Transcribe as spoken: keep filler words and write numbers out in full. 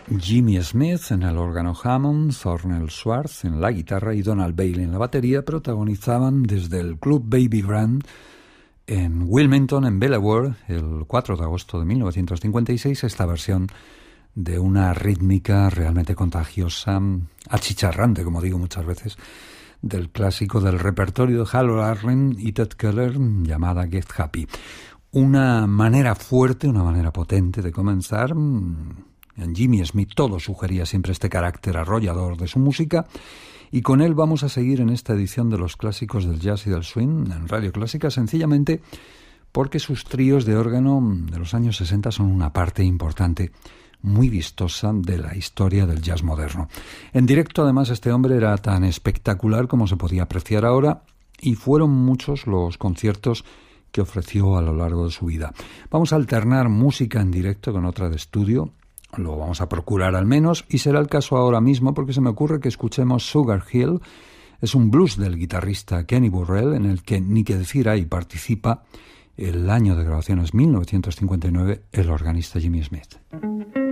Jimmy Smith en el órgano Hammond, Thornell Schwartz en la guitarra y Donald Bailey en la batería protagonizaban desde el Club Baby Grand en Wilmington, en Delaware, el cuatro de agosto de mil novecientos cincuenta y seis, esta versión de una rítmica realmente contagiosa, achicharrante, como digo muchas veces, del clásico del repertorio de Harold Arlen y Ted Keller llamada Get Happy. Una manera fuerte, una manera potente de comenzar. En Jimmy Smith todo sugería siempre este carácter arrollador de su música, y con él vamos a seguir en esta edición de los clásicos del jazz y del swing en Radio Clásica, sencillamente porque sus tríos de órgano de los años sesenta son una parte importante, muy vistosa de la historia del jazz moderno. En directo, además, este hombre era tan espectacular como se podía apreciar ahora, y fueron muchos los conciertos que ofreció a lo largo de su vida. Vamos a alternar música en directo con otra de estudio. Lo vamos a procurar al menos, y será el caso ahora mismo porque se me ocurre que escuchemos Sugar Hill. Es un blues del guitarrista Kenny Burrell, en el que, ni que decir hay, participa el año de grabación es mil novecientos cincuenta y nueve el organista Jimmy Smith.